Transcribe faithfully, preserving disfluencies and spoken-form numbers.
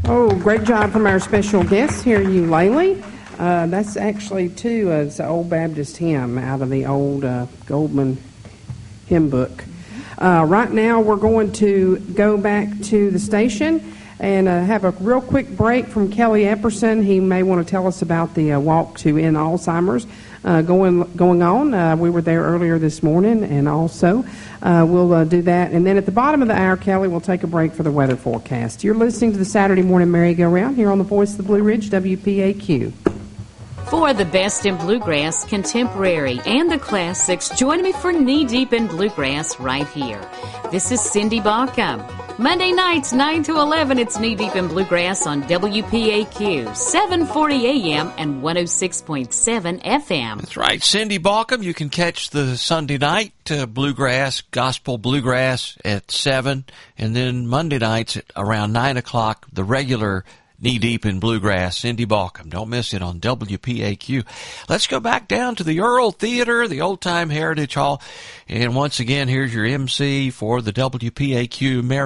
Oh, great job from our special guest here, Eulalie. Uh, that's actually, too, uh, it's an old Baptist hymn out of the old uh, Goldman hymn book. Uh, right now, we're going to go back to the station and uh, have a real quick break from Kelly Epperson. He may want to tell us about the uh, walk to end Alzheimer's uh, going going on. Uh, we were there earlier this morning, and also uh, we'll uh, do that. And then at the bottom of the hour, Kelly will take a break for the weather forecast. You're listening to the Saturday Morning Merry-Go-Round here on the Voice of the Blue Ridge, W P A Q. For the best in bluegrass, contemporary, and the classics, join me for Knee Deep in Bluegrass right here. This is Cindy Baucom. Monday nights, nine to eleven, it's Knee Deep in Bluegrass on W P A Q, seven forty A M and one oh six point seven F M. That's right, Cindy Baucom. You can catch the Sunday night uh, bluegrass, gospel bluegrass at seven, and then Monday nights at around nine o'clock, the regular Knee Deep in Bluegrass, Cindy Baucom. Don't miss it on W P A Q. Let's go back down to the Earl Theater, the Old Time Heritage Hall. And once again, here's your M C for the W P A Q Mary